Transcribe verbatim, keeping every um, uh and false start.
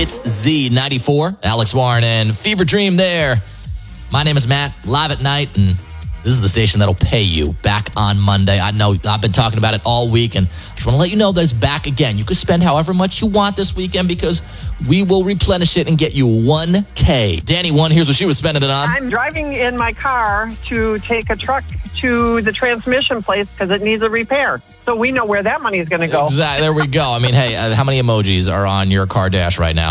It's Z ninety-four, Alex Warren and Fever Dream there. My name is Matt, live at night, and this is the station that'll pay you back on Monday. I know I've been talking about it all week, and I just want to let you know that it's back again. You can spend however much you want this weekend because we will replenish it and get you one K. Danny won. Here's what she was spending it on. I'm driving in my car to take a truck to the transmission place because it needs a repair. So we know where that money is going to go. Exactly. There we go. I mean, hey, uh, how many emojis are on your car dash right now?